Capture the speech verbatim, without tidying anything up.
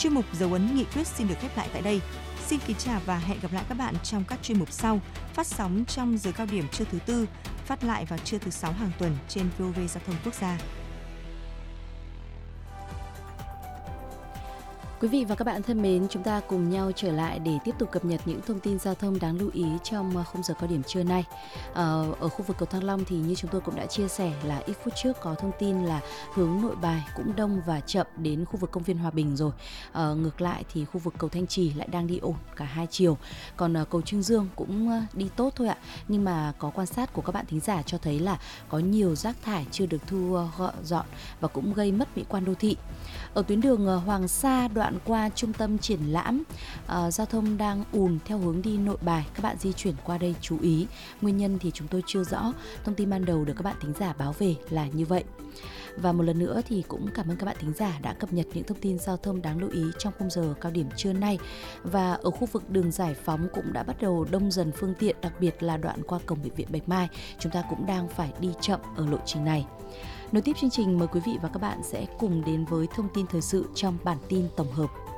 Chuyên mục Dấu ấn nghị quyết xin được khép lại tại đây. Xin kính chào và hẹn gặp lại các bạn trong các chuyên mục sau, phát sóng trong giờ cao điểm trưa thứ tư, phát lại vào trưa thứ sáu hàng tuần trên vê o vê Giao thông Quốc gia. Quý vị và các bạn thân mến, chúng ta cùng nhau trở lại để tiếp tục cập nhật những thông tin giao thông đáng lưu ý trong khung giờ cao điểm trưa nay. Ờ, ở khu vực cầu Thăng Long thì như chúng tôi cũng đã chia sẻ là ít phút trước có thông tin là hướng Nội Bài cũng đông và chậm đến khu vực công viên Hòa Bình rồi. Ờ, ngược lại thì khu vực cầu Thanh Trì lại đang đi ổn cả hai chiều. Còn uh, cầu Trương Dương cũng uh, đi tốt thôi ạ. Nhưng mà có quan sát của các bạn thính giả cho thấy là có nhiều rác thải chưa được thu uh, dọn và cũng gây mất mỹ quan đô thị. Ở tuyến đường uh, Hoàng Sa đoạn qua trung tâm triển lãm, uh, giao thông đang ùn theo hướng đi Nội Bài. Các bạn di chuyển qua đây chú ý. Nguyên nhân thì chúng tôi chưa rõ. Thông tin ban đầu được các bạn thính giả báo về là như vậy. Và một lần nữa thì cũng cảm ơn các bạn thính giả đã cập nhật những thông tin giao thông đáng lưu ý trong khung giờ cao điểm trưa nay. Và ở khu vực đường Giải Phóng cũng đã bắt đầu đông dần phương tiện, đặc biệt là đoạn qua cổng bệnh viện Bạch Mai. Chúng ta cũng đang phải đi chậm ở lộ trình này. Nối tiếp chương trình, mời quý vị và các bạn sẽ cùng đến với thông tin thời sự trong bản tin tổng hợp.